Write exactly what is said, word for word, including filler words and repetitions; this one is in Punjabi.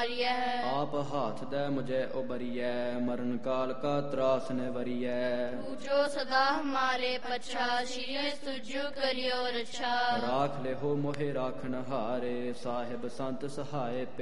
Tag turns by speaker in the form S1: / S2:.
S1: ਆਪ ਹਾਥ ਦੈ ਮੁਝੇ ਉਬਰੀਐ, ਮਰਨ ਕਾਲ ਕਾ ਤਰਾਸ ਨੇ ਵਰੀਐ।
S2: ਤੂ ਜੋ ਸਦਾ ਹਮਾਰੇ ਪਛਾ, ਸ਼੍ਰੀ ਤੁਜੁ ਕਰਿਓ ਰਛਾ।
S1: ਰਾਖ ਲਿਹੋ ਮੋਹਿ ਰਾਖਨ ਹਾਰੇ, ਸਾਹਿਬ ਸੰਤ ਸਹਾਏ